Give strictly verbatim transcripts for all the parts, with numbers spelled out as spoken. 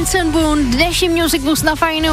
Vincent Boone, dnešní Music Bus na Fajnu.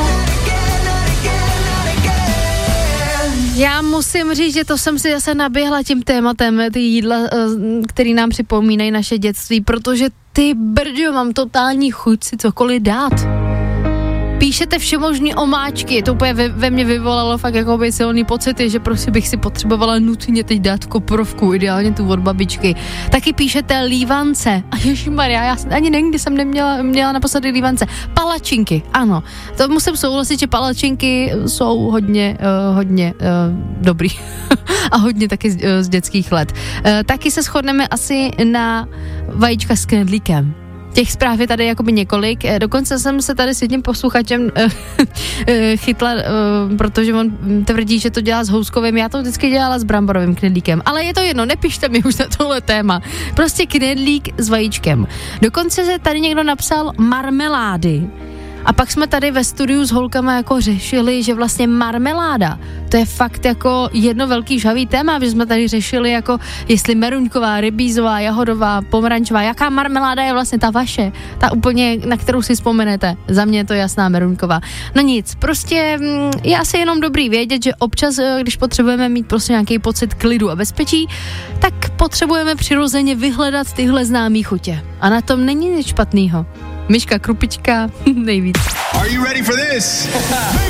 Já musím říct, že to jsem si zase naběhla tím tématem, ty jídla, který nám připomínají naše dětství, protože ty brďo, mám totální chuť si cokoliv dát. Píšete všemožný omáčky, to úplně ve, ve mně vyvolalo fakt jakoby silný pocity, že prostě bych si potřebovala nutně teď dát koprovku, ideálně tu od babičky. Taky píšete lívance. A ježišmarja, já ani nevím, kdy jsem neměla měla naposledy lívance. Palačinky, ano. To musím souhlasit, že palačinky jsou hodně, uh, hodně uh, dobrý. A hodně taky z, uh, z dětských let. Uh, taky se shodneme asi na vajíčka s knedlíkem. Těch zpráv je tady jakoby několik, dokonce jsem se tady s jedním posluchačem chytla, protože on tvrdí, že to dělá s houskovým, já to vždycky dělala s bramborovým knedlíkem, ale je to jedno, nepište mi už na tohle téma, prostě knedlík s vajíčkem. Dokonce se tady někdo napsal marmelády. A pak jsme tady ve studiu s holkama jako řešili, že vlastně marmeláda, to je fakt jako jedno velký žhavý téma, že jsme tady řešili jako, jestli meruňková, rybízová, jahodová, pomerančová, jaká marmeláda je vlastně ta vaše, ta úplně, na kterou si vzpomenete. Za mě je to jasná meruňková. No nic, prostě je asi jenom dobrý vědět, že občas, když potřebujeme mít prostě nějaký pocit klidu a bezpečí, tak potřebujeme přirozeně vyhledat tyhle známý chutě. A na tom není nic špatného. Myška Krupička nejvíc. Are you ready for this?